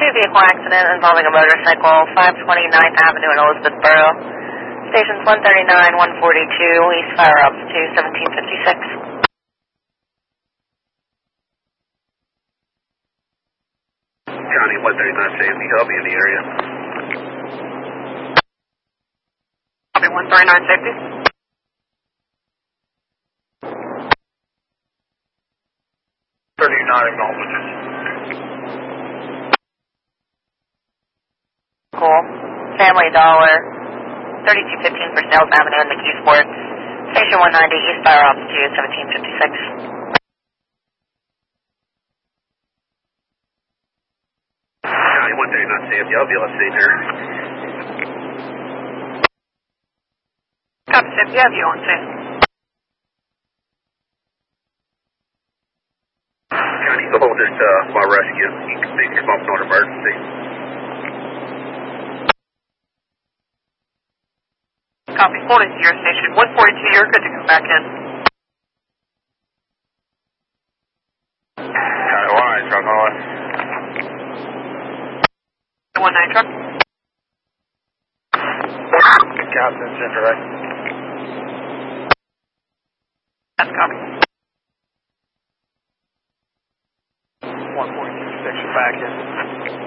Two-vehicle accident involving a motorcycle, 529th Avenue in Elizabethboro. Stations 139, 142, East Fire Ups to 1756. County 139 safety, help me in the area. Copy 139 safety. Acknowledges. Cool. Family Dollar, 3215 for Sales Avenue in McKeesport. Station 190, East Fire Ops to 1756. County 139 safety, I'll be able to see there. Copy safety, have you on scene. County, so hold this while rescue. You can make your bump on emergency. Copy, hold it to your station. 142, you're good to come back in. County 1, truck on. 19 truck. Captain, center right. That's copy. 142, section back in.